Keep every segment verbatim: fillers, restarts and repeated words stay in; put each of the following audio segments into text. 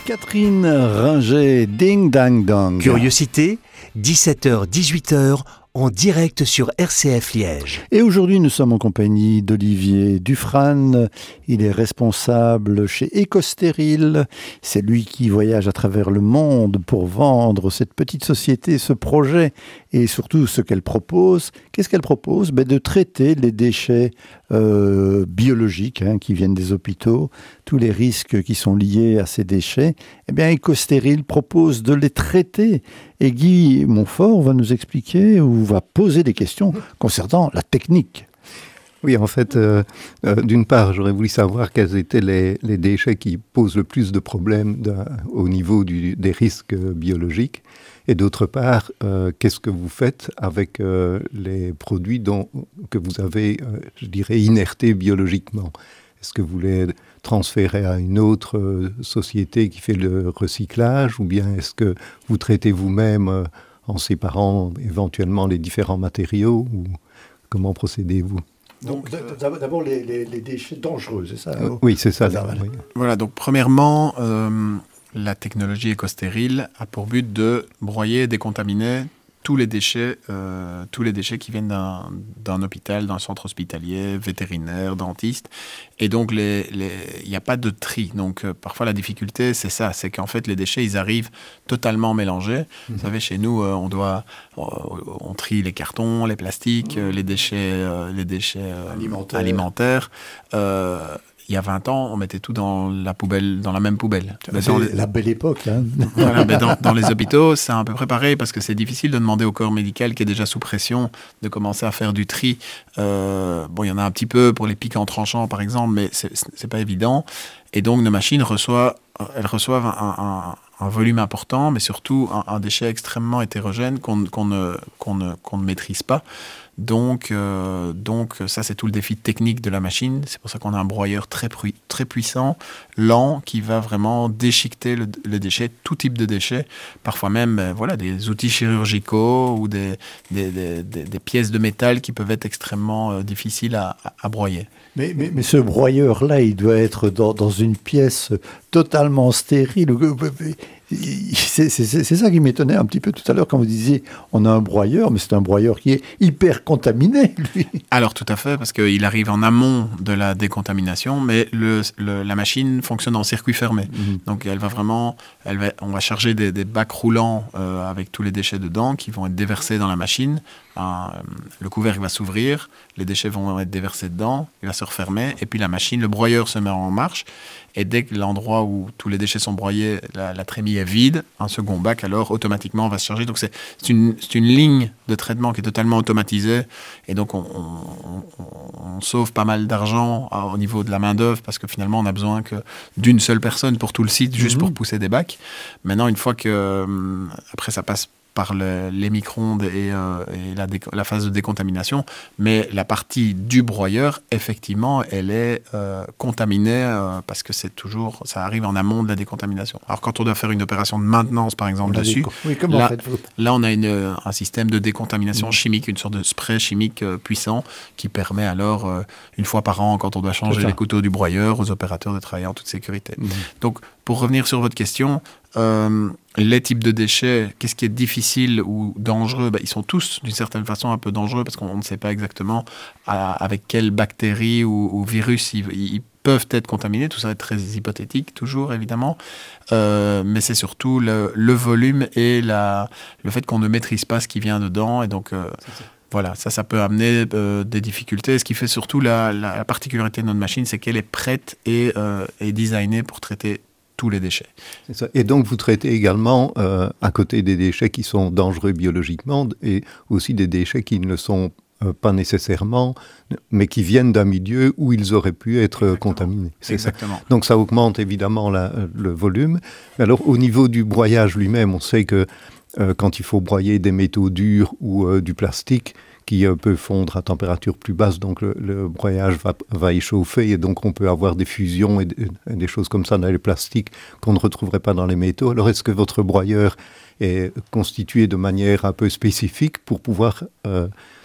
Catherine Ringer, Ding Dang Dong. Curiosité, dix-sept heures dix-huit heures, en direct sur R C F Liège. Et aujourd'hui, nous sommes en compagnie d'Olivier Dufrane. Il est responsable chez Ecostérile. C'est lui qui voyage à travers le monde pour vendre cette petite société, ce projet et surtout ce qu'elle propose. Qu'est-ce qu'elle propose ? Ben, de traiter les déchets euh, biologiques hein, qui viennent des hôpitaux, tous les risques qui sont liés à ces déchets. Eh bien, Ecostérile propose de les traiter. Et Guy Montfort va nous expliquer ou va poser des questions concernant la technique. Oui, en fait, euh, euh, d'une part, j'aurais voulu savoir quels étaient les, les déchets qui posent le plus de problèmes de, au niveau du, des risques biologiques. Et d'autre part, euh, qu'est-ce que vous faites avec euh, les produits dont, que vous avez, euh, je dirais, inertés biologiquement ? Est-ce que vous les transférez à une autre euh, société qui fait le recyclage, ou bien est-ce que vous traitez vous-même euh, en séparant éventuellement les différents matériaux, ou comment procédez-vous ? Donc, d'abord les, les, les déchets dangereux, c'est ça euh, Oui, c'est ça. Voilà, oui. voilà, donc premièrement, euh, la technologie Ecostérile a pour but de broyer et décontaminer tous les déchets, euh, tous les déchets qui viennent d'un, d'un hôpital, d'un centre hospitalier, vétérinaire, dentiste. Et donc, il n'y a pas de tri. Donc, euh, parfois, la difficulté, c'est ça. C'est qu'en fait, les déchets, ils arrivent totalement mélangés. Mmh. Vous savez, chez nous, euh, on doit... Euh, on trie les cartons, les plastiques, mmh. les déchets, euh, les déchets euh, alimentaires. alimentaires euh, Il y a vingt ans, on mettait tout dans la poubelle, dans la même poubelle. C'est dans les... la belle époque. Hein. Voilà, mais dans, dans les hôpitaux, c'est un peu peu pareil parce que c'est difficile de demander au corps médical qui est déjà sous pression de commencer à faire du tri. Euh, bon, il y en a un petit peu pour les pics en tranchant, par exemple, mais c'est, c'est pas évident. Et donc, nos machines reçoivent, elles reçoivent un, un, un volume important, mais surtout un, un déchet extrêmement hétérogène qu'on, qu'on, ne, qu'on, ne, qu'on ne maîtrise pas. Donc, euh, donc, ça, c'est tout le défi technique de la machine. C'est pour ça qu'on a un broyeur très, pu- très puissant, lent, qui va vraiment déchiqueter le, le déchet, tout type de déchets. Parfois même, euh, voilà, des outils chirurgicaux ou des, des, des, des, des pièces de métal qui peuvent être extrêmement euh, difficiles à, à, à broyer. Mais, mais, mais ce broyeur-là, il doit être dans, dans une pièce totalement stérile. C'est, c'est, c'est ça qui m'étonnait un petit peu tout à l'heure quand vous disiez on a un broyeur, mais c'est un broyeur qui est hyper contaminé, lui. Alors tout à fait, parce qu'il arrive en amont de la décontamination, mais le, le, la machine fonctionne en circuit fermé. Mmh. Donc elle va vraiment, elle va, on va charger des, des bacs roulants euh, avec tous les déchets dedans qui vont être déversés dans la machine. Un, le couvercle va s'ouvrir, les déchets vont être déversés dedans, il va se refermer, et puis la machine, le broyeur se met en marche. Et dès que l'endroit où tous les déchets sont broyés, la, la trémie est vide, un second bac, alors automatiquement on va se charger. Donc c'est, c'est, une, c'est une ligne de traitement qui est totalement automatisée. Et donc on, on, on, on sauve pas mal d'argent au niveau de la main-d'œuvre parce que finalement on a besoin que d'une seule personne pour tout le site, juste mmh. pour pousser des bacs. Maintenant, une fois que. Après, ça passe par le, les micro-ondes et, euh, et la, déco- la phase de décontamination, mais la partie du broyeur, effectivement, elle est euh, contaminée euh, parce que c'est toujours, ça arrive en amont de la décontamination. Alors quand on doit faire une opération de maintenance, par exemple, dessus, oui, comment là, faites-vous ? là on a une, un système de décontamination mmh. chimique, une sorte de spray chimique euh, puissant qui permet alors, euh, une fois par an, quand on doit changer les couteaux du broyeur, aux opérateurs de travailler en toute sécurité. Mmh. Donc, pour revenir sur votre question, euh, les types de déchets, qu'est-ce qui est difficile ou dangereux ? Ben, ils sont tous, d'une certaine façon, un peu dangereux parce qu'on ne sait pas exactement à, avec quelles bactéries ou, ou virus ils, ils peuvent être contaminés. Tout ça est très hypothétique, toujours, évidemment. Euh, mais c'est surtout le, le volume et la, le fait qu'on ne maîtrise pas ce qui vient dedans. Et donc, euh, voilà, ça, ça peut amener euh, des difficultés. Ce qui fait surtout la, la, la particularité de notre machine, c'est qu'elle est prête et, euh, et designée pour traiter tous les déchets. C'est ça. Et donc vous traitez également, euh, à côté des déchets qui sont dangereux biologiquement, et aussi des déchets qui ne le sont euh, pas nécessairement, mais qui viennent d'un milieu où ils auraient pu être Exactement. contaminés. C'est Exactement. Ça. Donc ça augmente évidemment la, le volume. Mais alors au niveau du broyage lui-même, on sait que euh, quand il faut broyer des métaux durs ou euh, du plastique, qui euh, peut fondre à température plus basse, donc le, le broyage va, va échauffer et donc on peut avoir des fusions et, et des choses comme ça dans les plastiques qu'on ne retrouverait pas dans les métaux. Alors est-ce que votre broyeur est constitué de manière un peu spécifique pour pouvoir euh,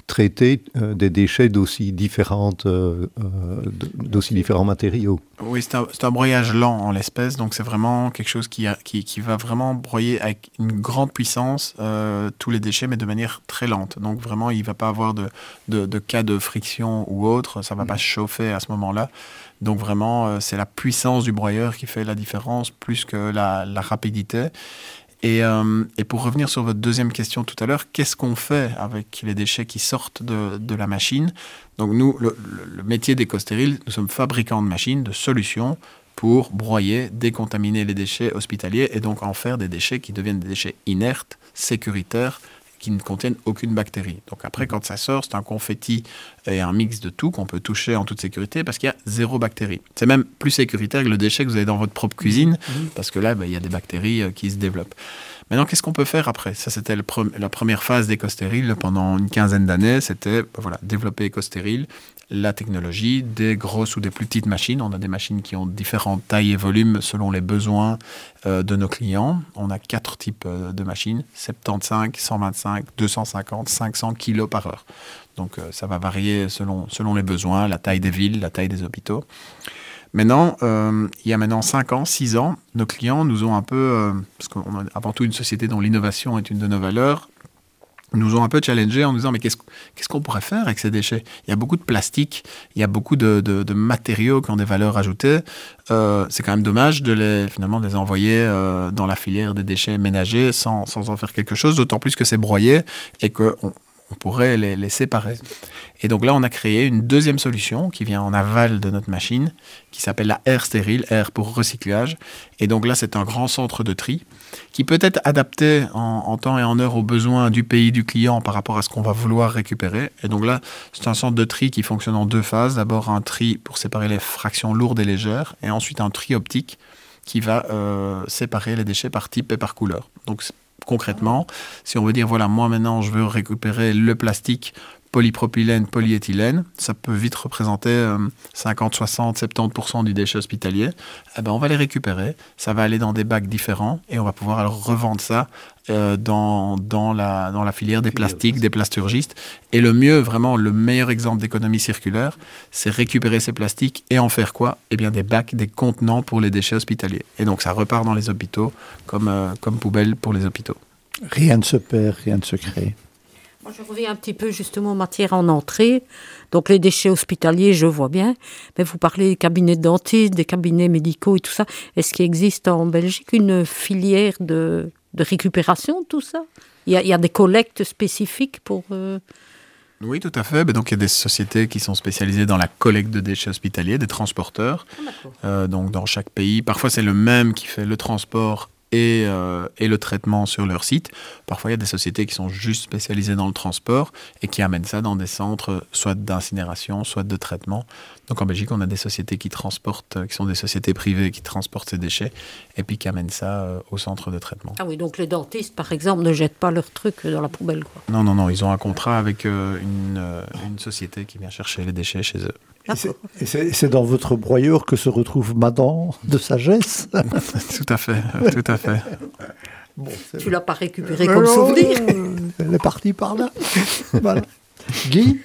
traiter euh, des déchets d'aussi, différentes, euh, euh, d'aussi différents matériaux. Oui, c'est un, c'est un broyage lent en l'espèce, donc c'est vraiment quelque chose qui, a, qui, qui va vraiment broyer avec une grande puissance euh, tous les déchets, mais de manière très lente. Donc vraiment, il ne va pas avoir de, de, de cas de friction ou autre, ça ne va pas chauffer à ce moment-là. Donc vraiment, euh, c'est la puissance du broyeur qui fait la différence plus que la, la rapidité. Et, euh, et pour revenir sur votre deuxième question tout à l'heure, qu'est-ce qu'on fait avec les déchets qui sortent de, de la machine? Donc nous, le, le, le métier d'Ecostéril, nous sommes fabricants de machines, de solutions pour broyer, décontaminer les déchets hospitaliers et donc en faire des déchets qui deviennent des déchets inertes, sécuritaires, qui ne contiennent aucune bactérie. Donc après, quand ça sort, c'est un confetti et un mix de tout qu'on peut toucher en toute sécurité parce qu'il y a zéro bactérie. C'est même plus sécuritaire que le déchet que vous avez dans votre propre cuisine parce que là, bah, il y a des bactéries euh, qui se développent. Maintenant, qu'est-ce qu'on peut faire après? Ça, c'était le pre- la première phase d'Ecostéril pendant une quinzaine d'années. C'était bah, voilà, développer Ecostéril, la technologie, des grosses ou des plus petites machines. On a des machines qui ont différentes tailles et volumes selon les besoins euh, de nos clients. On a quatre types euh, de machines, soixante-quinze, cent vingt-cinq, deux cent cinquante, cinq cents kilos par heure. Donc euh, ça va varier selon, selon les besoins, la taille des villes, la taille des hôpitaux. Maintenant, euh, il y a maintenant cinq ans, six ans, nos clients nous ont un peu, euh, parce qu'on est avant tout une société dont l'innovation est une de nos valeurs, nous ont un peu challengé en nous disant mais qu'est-ce, qu'est-ce qu'on pourrait faire avec ces déchets? Il y a beaucoup de plastique, il y a beaucoup de, de, de matériaux qui ont des valeurs ajoutées. Euh, c'est quand même dommage de les, finalement, de les envoyer euh, dans la filière des déchets ménagers sans, sans en faire quelque chose, d'autant plus que c'est broyé et qu'on on pourrait les, les séparer. Et donc là, on a créé une deuxième solution qui vient en aval de notre machine, qui s'appelle la R stérile, R pour recyclage. Et donc là, c'est un grand centre de tri qui peut être adapté en, en temps et en heure aux besoins du pays du client par rapport à ce qu'on va vouloir récupérer. Et donc là, c'est un centre de tri qui fonctionne en deux phases. D'abord, un tri pour séparer les fractions lourdes et légères, et ensuite un tri optique qui va euh, séparer les déchets par type et par couleur. Donc concrètement, si on veut dire, voilà, moi maintenant, je veux récupérer le plastique polypropylène, polyéthylène, ça peut vite représenter euh, cinquante, soixante, soixante-dix pour cent du déchet hospitalier. Eh ben, on va les récupérer, ça va aller dans des bacs différents et on va pouvoir alors revendre ça euh, dans, dans, la, dans la filière des plastiques, des plasturgistes. Et le mieux, vraiment, le meilleur exemple d'économie circulaire, c'est récupérer ces plastiques et en faire quoi? Eh bien, des bacs, des contenants pour les déchets hospitaliers. Et donc, ça repart dans les hôpitaux comme, euh, comme poubelle pour les hôpitaux. Rien ne se perd, rien ne se crée. Moi, je reviens un petit peu justement en matière en entrée. Donc les déchets hospitaliers, je vois bien. Mais vous parlez des cabinets de dentistes, des cabinets médicaux et tout ça. Est-ce qu'il existe en Belgique une filière de, de récupération de tout ça? Il y a, il y a des collectes spécifiques pour... Euh... Oui, tout à fait. Mais donc, il y a des sociétés qui sont spécialisées dans la collecte de déchets hospitaliers, des transporteurs. Ah, euh, donc, dans chaque pays. Parfois, c'est le même qui fait le transport et, euh, et le traitement sur leur site. Parfois, il y a des sociétés qui sont juste spécialisées dans le transport et qui amènent ça dans des centres soit d'incinération, soit de traitement. Donc en Belgique, on a des sociétés qui transportent, qui sont des sociétés privées qui transportent ces déchets et puis qui amènent ça euh, au centre de traitement. Ah oui, donc les dentistes, par exemple, ne jettent pas leurs trucs dans la poubelle, quoi. Non, non, non, ils ont un contrat avec euh, une, euh, une société qui vient chercher les déchets chez eux. Et c'est, et c'est, c'est dans votre broyeur que se retrouve ma dent de sagesse. Tout à fait, tout à fait. Bon, tu ne l'as pas récupéré comme euh, souvenir. Elle est partie par là. Voilà. Guy?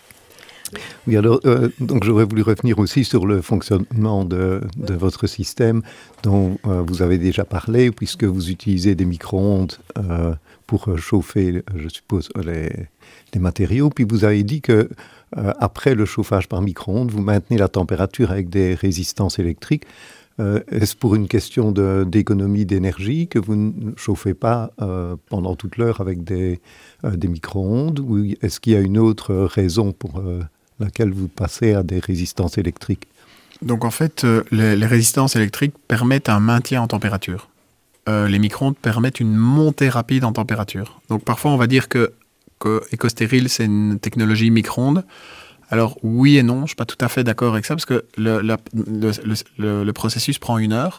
Oui, alors, euh, donc j'aurais voulu revenir aussi sur le fonctionnement de, de votre système dont euh, vous avez déjà parlé, puisque vous utilisez des micro-ondes euh, pour chauffer, je suppose, les, les matériaux. Puis vous avez dit que euh, après le chauffage par micro-ondes, vous maintenez la température avec des résistances électriques. Euh, est-ce pour une question de, d'économie d'énergie que vous ne chauffez pas euh, pendant toute l'heure avec des, euh, des micro-ondes, ou est-ce qu'il y a une autre raison pour euh, laquelle vous passez à des résistances électriques? Donc en fait, euh, les, les résistances électriques permettent un maintien en température. Euh, les micro-ondes permettent une montée rapide en température. Donc parfois on va dire que, que Ecostéril c'est une technologie micro-ondes. Alors oui et non, je ne suis pas tout à fait d'accord avec ça parce que le, la, le, le, le processus prend une heure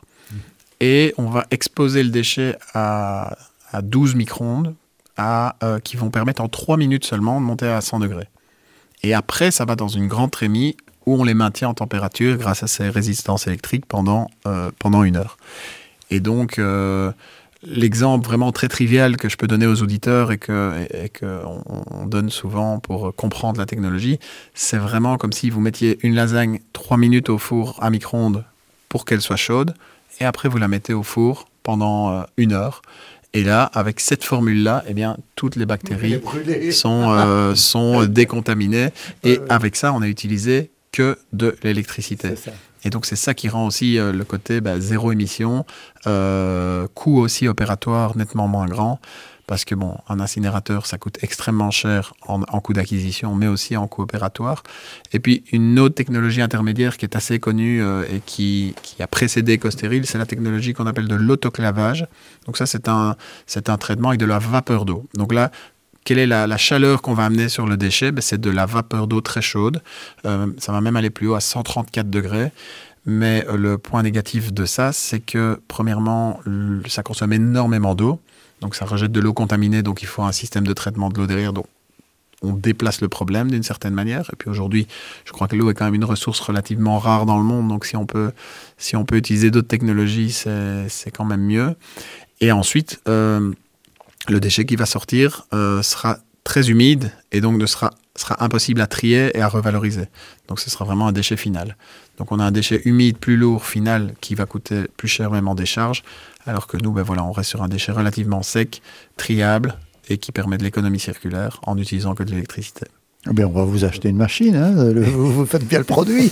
et on va exposer le déchet à, à douze micro-ondes à, euh, qui vont permettre en trois minutes seulement de monter à cent degrés. Et après, ça va dans une grande trémie où on les maintient en température grâce à ces résistances électriques pendant, euh, pendant une heure. Et donc, euh, l'exemple vraiment très trivial que je peux donner aux auditeurs et que et, et que on, on donne souvent pour comprendre la technologie, c'est vraiment comme si vous mettiez une lasagne trois minutes au four à micro-ondes pour qu'elle soit chaude, et après vous la mettez au four pendant euh, une heure. Et là, avec cette formule-là, eh bien, toutes les bactéries sont, euh, sont décontaminées. Et avec ça, on n'a utilisé que de l'électricité. Et donc, c'est ça qui rend aussi euh, le côté bah, zéro émission, euh, coût aussi opératoire nettement moins grand. Parce que, bon, un incinérateur, ça coûte extrêmement cher en, en coût d'acquisition, mais aussi en coût opératoire. Et puis, une autre technologie intermédiaire qui est assez connue euh, et qui, qui a précédé EcoStéril, c'est la technologie qu'on appelle de l'autoclavage. Donc ça, c'est un, c'est un traitement avec de la vapeur d'eau. Donc là, quelle est la, la chaleur qu'on va amener sur le déchet? Ben, c'est de la vapeur d'eau très chaude. Euh, ça va même aller plus haut, à cent trente-quatre degrés. Mais euh, le point négatif de ça, c'est que, premièrement, le, ça consomme énormément d'eau. Donc ça rejette de l'eau contaminée, donc il faut un système de traitement de l'eau derrière. Donc on déplace le problème d'une certaine manière. Et puis aujourd'hui, je crois que l'eau est quand même une ressource relativement rare dans le monde. Donc si on peut, si on peut utiliser d'autres technologies, c'est, c'est quand même mieux. Et ensuite, euh, le déchet qui va sortir euh, sera très humide et donc ne sera, sera impossible à trier et à revaloriser. Donc ce sera vraiment un déchet final. Donc on a un déchet humide plus lourd final qui va coûter plus cher même en décharge. Alors que nous, ben voilà, on reste sur un déchet relativement sec, triable et qui permet de l'économie circulaire en n'utilisant que de l'électricité. Eh bien, on va vous acheter une machine, hein, le, vous, vous faites bien le produit.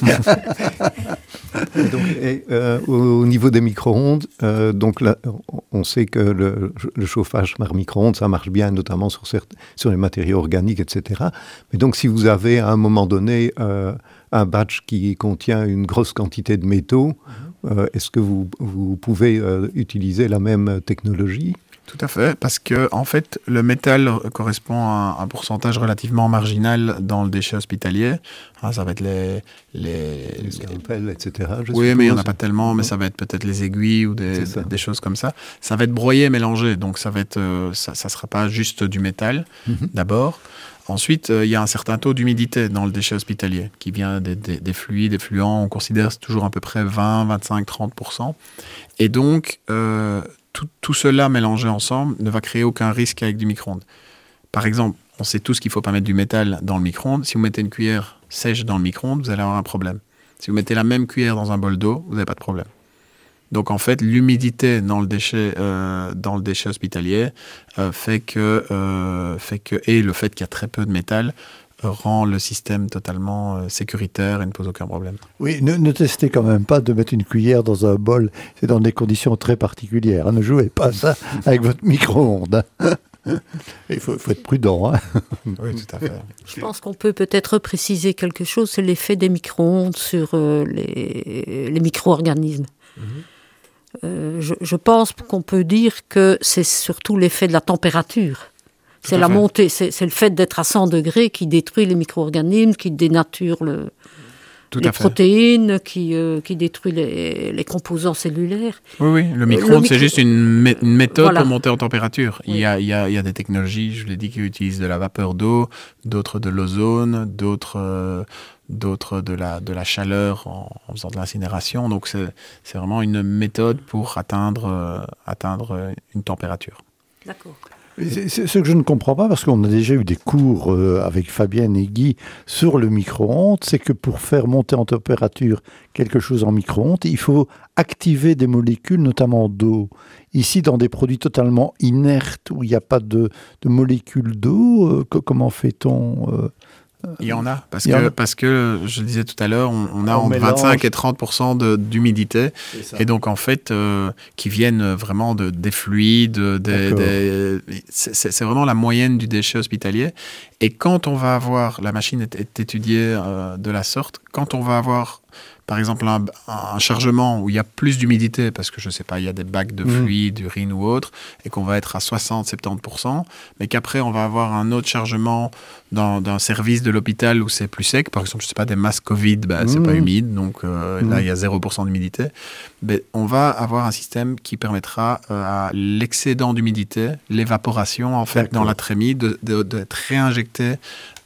donc, et, euh, au niveau des micro-ondes, euh, donc là, on sait que le, le chauffage par micro-ondes, ça marche bien, notamment sur, certes, sur les matériaux organiques, et cetera. Mais donc, si vous avez à un moment donné euh, un batch qui contient une grosse quantité de métaux, euh, est-ce que vous, vous pouvez euh, utiliser la même technologie ? Tout à fait, parce que en fait, le métal correspond à un pourcentage relativement marginal dans le déchet hospitalier. Hein, ça va être les... Les, les scalpels, et cetera. Je oui, suppose. Mais il n'y en a pas tellement, mais ça va être peut-être les aiguilles ou des, des, des choses comme ça. Ça va être broyé, mélangé, donc ça ne euh, ça, ça sera pas juste du métal, mm-hmm. d'abord. Ensuite, il euh, y a un certain taux d'humidité dans le déchet hospitalier qui vient des, des, des fluides, des fluents. On considère toujours à peu près vingt, vingt-cinq, trente pour cent. Et donc... Euh, Tout, tout cela mélangé ensemble ne va créer aucun risque avec du micro-ondes. Par exemple, on sait tous qu'il ne faut pas mettre du métal dans le micro-ondes. Si vous mettez une cuillère sèche dans le micro-ondes, vous allez avoir un problème. Si vous mettez la même cuillère dans un bol d'eau, vous n'avez pas de problème. Donc en fait, l'humidité dans le déchet, euh, dans le déchet hospitalier euh, fait que, euh, fait que, et le fait qu'il y a très peu de métal, rend le système totalement euh, sécuritaire et ne pose aucun problème. Oui, ne, ne testez quand même pas de mettre une cuillère dans un bol, c'est dans des conditions très particulières. Hein. Ne jouez pas ça avec votre micro-ondes. Hein. Il faut, faut être prudent. Hein. Oui, tout à fait. Je pense qu'on peut peut-être préciser quelque chose, c'est l'effet des micro-ondes sur euh, les, les micro-organismes. Mm-hmm. Euh, je, je pense qu'on peut dire que c'est surtout l'effet de la température. C'est la montée, c'est, c'est le fait d'être à cent degrés qui détruit les micro-organismes, qui dénature le, les protéines, qui, euh, qui détruit les, les composants cellulaires. Oui, oui, le micro-ondes, le micro... c'est juste une, mé- une méthode voilà. pour monter en température. Oui. Il, y a, il, y a, il y a des technologies, je l'ai dit, qui utilisent de la vapeur d'eau, d'autres de l'ozone, d'autres, euh, d'autres de, la, de la chaleur en, en faisant de l'incinération. Donc c'est, c'est vraiment une méthode pour atteindre, euh, atteindre une température. D'accord. C'est, c'est ce que je ne comprends pas, parce qu'on a déjà eu des cours euh, avec Fabienne et Guy sur le micro-ondes, c'est que pour faire monter en température quelque chose en micro-ondes, il faut activer des molécules, notamment d'eau. Ici, dans des produits totalement inertes, où il n'y a pas de, de molécules d'eau, euh, que, comment fait-on euh, Il y en a, parce, que, a... parce que, je le disais tout à l'heure, on, on a on entre mélange. vingt-cinq et trente pour cent de, d'humidité, et donc en fait, euh, qui viennent vraiment de, des fluides, des, des, c'est, c'est vraiment la moyenne du déchet hospitalier. Et quand on va avoir, la machine est, est étudiée euh, de la sorte, quand on va avoir par exemple un, un chargement où il y a plus d'humidité, parce que je ne sais pas, il y a des bacs de fluide, mmh. urine ou autre, et qu'on va être à soixante à soixante-dix pour cent, mais qu'après on va avoir un autre chargement dans, dans un service de l'hôpital où c'est plus sec, par exemple, je ne sais pas, des masques Covid, bah, mmh. c'est pas humide, donc euh, mmh. là il y a zéro pour cent d'humidité, mais on va avoir un système qui permettra euh, à l'excédent d'humidité, l'évaporation en fait D'accord. dans la trémie, de, de, d'être réinjecté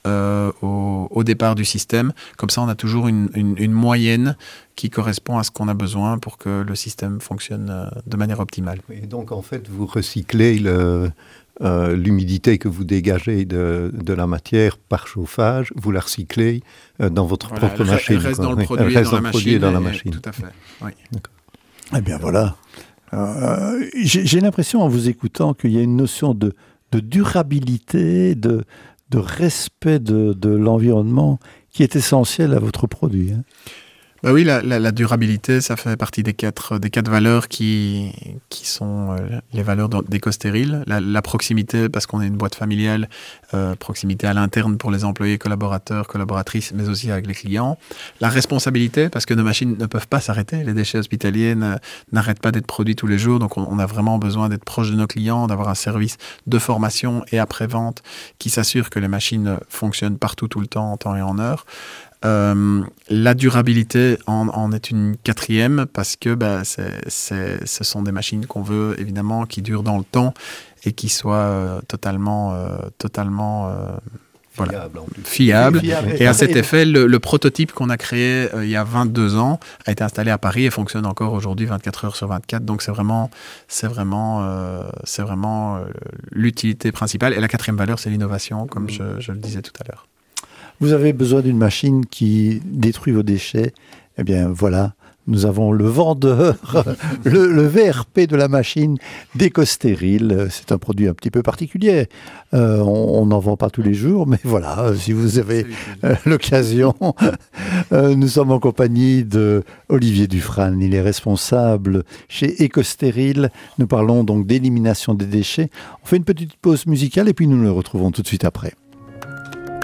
euh, au, au départ du système. Comme ça, on a toujours une, une, une moyenne qui correspond à ce qu'on a besoin pour que le système fonctionne euh, de manière optimale. Et donc, en fait, vous recyclez le... Euh, l'humidité que vous dégagez de, de la matière par chauffage, vous la recyclez euh, dans votre voilà, propre elle machine. Elle reste quoi. dans le Oui. produit, elle reste dans, la produit machine, dans la et, machine. Tout à fait. Oui. Eh bien voilà. Euh, j'ai, j'ai l'impression en vous écoutant qu'il y a une notion de, de durabilité, de, de respect de, de l'environnement qui est essentielle à votre produit. Hein. Bah oui, la, la, la durabilité, ça fait partie des quatre, des quatre valeurs qui, qui sont euh, les valeurs d'Ecostéril. La, la proximité, parce qu'on est une boîte familiale, euh, proximité à l'interne pour les employés, collaborateurs, collaboratrices, mais aussi avec les clients. La responsabilité, parce que nos machines ne peuvent pas s'arrêter. Les déchets hospitaliers ne, n'arrêtent pas d'être produits tous les jours, donc on, on a vraiment besoin d'être proche de nos clients, d'avoir un service de formation et après-vente qui s'assure que les machines fonctionnent partout, tout le temps, en temps et en heure. Euh, la durabilité en, en est une quatrième parce que bah, c'est, c'est, ce sont des machines qu'on veut évidemment qui durent dans le temps et qui soient euh, totalement, euh, totalement euh, voilà, Fiable, en plus. fiables. Fiable. Et à cet effet, le, le prototype qu'on a créé euh, il y a vingt-deux ans a été installé à Paris et fonctionne encore aujourd'hui vingt-quatre heures sur vingt-quatre. Donc c'est vraiment, c'est vraiment, euh, c'est vraiment euh, l'utilité principale. Et la quatrième valeur, c'est l'innovation, comme mmh. je, je le disais tout à l'heure. Vous avez besoin d'une machine qui détruit vos déchets. Eh bien, voilà, nous avons le vendeur, le, le V R P de la machine d'Ecostéril. C'est un produit un petit peu particulier. Euh, on n'en vend pas tous les jours, mais voilà, si vous avez euh, l'occasion. Euh, nous sommes en compagnie de Olivier Dufrane. Il est responsable chez Ecostéril. Nous parlons donc d'élimination des déchets. On fait une petite pause musicale et puis nous le retrouvons tout de suite après.